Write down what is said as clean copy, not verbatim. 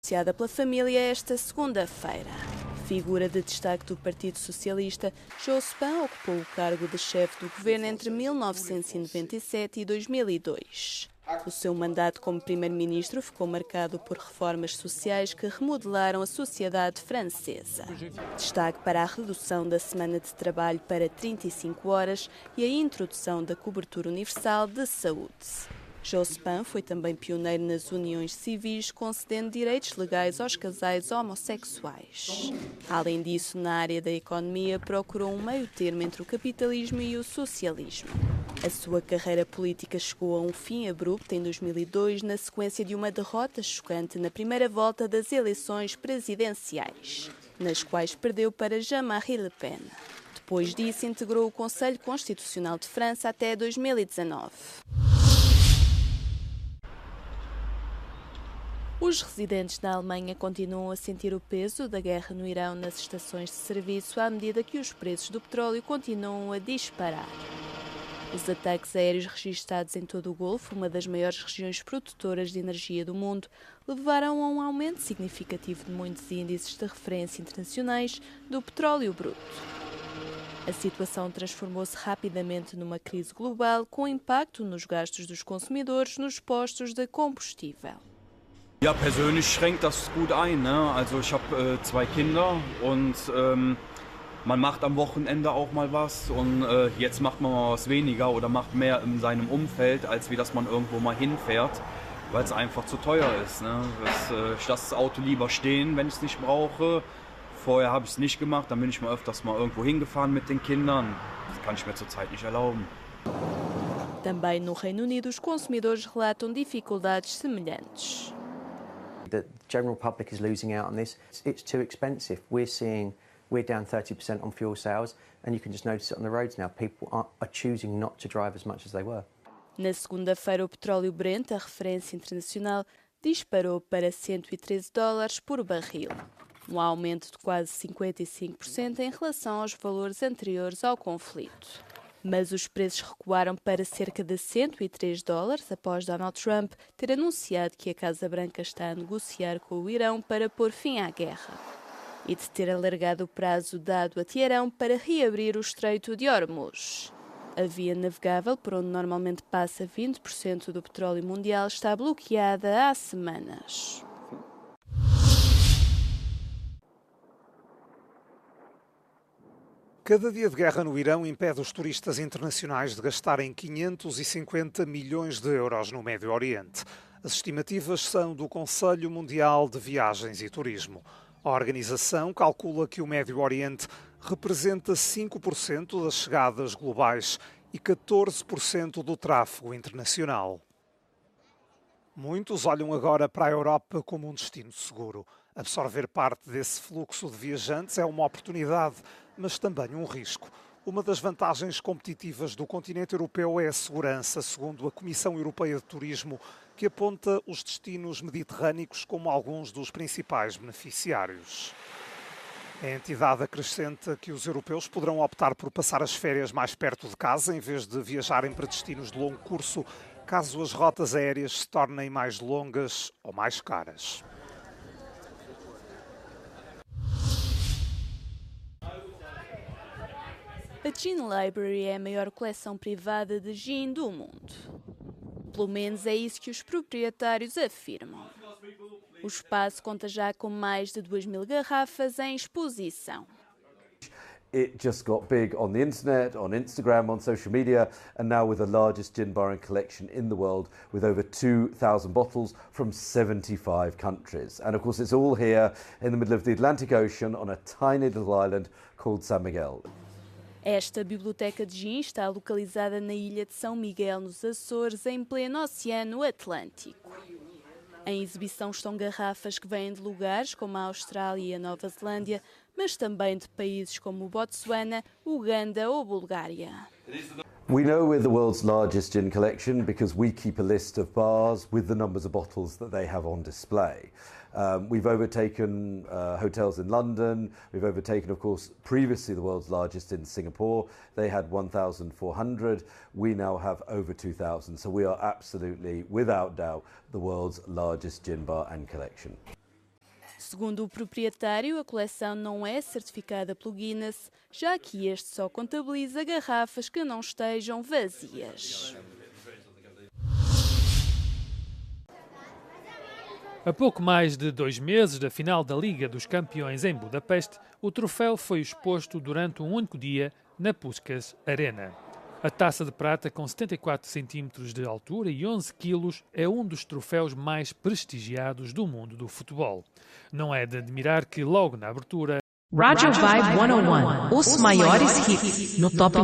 Anunciada pela família esta segunda-feira. Figura de destaque do Partido Socialista, Jospin ocupou o cargo de chefe do governo entre 1997 e 2002. O seu mandato como primeiro-ministro ficou marcado por reformas sociais que remodelaram a sociedade francesa. Destaque para a redução da semana de trabalho para 35 horas e a introdução da cobertura universal de saúde. Jospin foi também pioneiro nas uniões civis, concedendo direitos legais aos casais homossexuais. Além disso, na área da economia, procurou um meio-termo entre o capitalismo e o socialismo. A sua carreira política chegou a um fim abrupto em 2002, na sequência de uma derrota chocante na primeira volta das eleições presidenciais, nas quais perdeu para Jean-Marie Le Pen. Depois disso, integrou o Conselho Constitucional de França até 2019. Os residentes da Alemanha continuam a sentir o peso da guerra no Irão nas estações de serviço à medida que os preços do petróleo continuam a disparar. Os ataques aéreos registados em todo o Golfo, uma das maiores regiões produtoras de energia do mundo, levaram a um aumento significativo de muitos índices de referência internacionais do petróleo bruto. A situação transformou-se rapidamente numa crise global, com impacto nos gastos dos consumidores nos postos de combustível. Ja, persönlich schränkt das gut ein, ne? Also ich habe 2 Kinder und man macht am Wochenende auch mal was und jetzt macht man mal was weniger oder macht mehr in seinem Umfeld, als wie dass man irgendwo mal hinfährt, weil es einfach zu teuer ist, ne? Ich lasse das Auto lieber stehen, wenn ich es nicht brauche. Vorher habe ich es nicht gemacht, dann bin ich mal öfters mal irgendwo hingefahren mit den Kindern. Das kann ich mir zurzeit nicht erlauben. Também no Reino Unido, os consumidores relatam dificuldades semelhantes. The general public is losing out on this. It's too expensive. We're down 30% on fuel sales, and you can just notice it on the roads now. People are choosing not to drive as much as they were. Na segunda-feira, o petróleo Brent, a referência internacional, disparou para $113 por barril, um aumento de quase 55% em relação aos valores anteriores ao conflito. Mas os preços recuaram para cerca de $103 após Donald Trump ter anunciado que a Casa Branca está a negociar com o Irão para pôr fim à guerra e de ter alargado o prazo dado a Teherão para reabrir o Estreito de Hormuz. A via navegável, por onde normalmente passa 20% do petróleo mundial, está bloqueada há semanas. Cada dia de guerra no Irão impede os turistas internacionais de gastarem 550 milhões de euros no Médio Oriente. As estimativas são do Conselho Mundial de Viagens e Turismo. A organização calcula que o Médio Oriente representa 5% das chegadas globais e 14% do tráfego internacional. Muitos olham agora para a Europa como um destino seguro. Absorver parte desse fluxo de viajantes é uma oportunidade, mas também um risco. Uma das vantagens competitivas do continente europeu é a segurança, segundo a Comissão Europeia de Turismo, que aponta os destinos mediterrâneos como alguns dos principais beneficiários. A entidade acrescenta que os europeus poderão optar por passar as férias mais perto de casa, em vez de viajarem para destinos de longo curso, caso as rotas aéreas se tornem mais longas ou mais caras. A Gin Library é a maior coleção privada de gin do mundo. Pelo menos é isso que os proprietários afirmam. O espaço conta já com mais de 2.000 garrafas em exposição. It just got big on the internet, on Instagram, on social media, and now we're the largest gin bar and collection in the world with over 2,000 bottles from 75 countries. And of course it's all here in the middle of the Atlantic Ocean on a tiny little island called San Miguel. Esta biblioteca de gin está localizada na ilha de São Miguel, nos Açores, em pleno Oceano Atlântico. Em exibição estão garrafas que vêm de lugares como a Austrália e a Nova Zelândia, mas também de países como o Botsuana, Uganda ou Bulgária. We know we're the world's largest gin collection because we keep a list of bars with the numbers of bottles that they have on display. We've overtaken hotels in London. We've overtaken, of course, previously the world's largest in Singapore. They had 1,400. We now have over 2,000. So we are absolutely, without doubt, the world's largest gin bar and collection. Segundo o proprietário, a coleção não é certificada pelo Guinness, já que este só contabiliza garrafas que não estejam vazias. A pouco mais de 2 meses da final da Liga dos Campeões em Budapeste, o troféu foi exposto durante um único dia na Puskás Arena. A taça de prata, com 74 centímetros de altura e 11 quilos, é um dos troféus mais prestigiados do mundo do futebol. Não é de admirar que, logo na abertura, Radio Vibe 101, os maiores hits no Top